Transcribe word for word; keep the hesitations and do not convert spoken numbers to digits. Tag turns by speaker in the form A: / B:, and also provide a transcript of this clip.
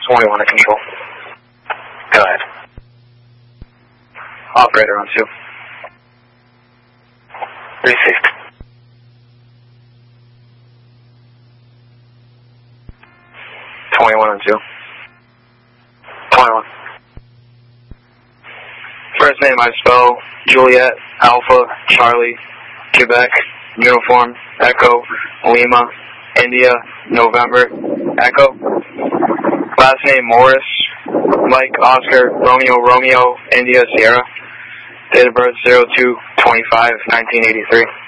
A: twenty-one to control.
B: Go ahead.
A: Operator on two.
B: Received.
A: twenty-one on two.
B: twenty-one.
A: First name I spell Juliet, Alpha, Charlie, Quebec, Uniform, Echo, Lima, India, November, Echo. Last name Morris, Mike, Oscar, Romeo, Romeo, India, Sierra. Date of birth zero two twenty-five nineteen eighty-three.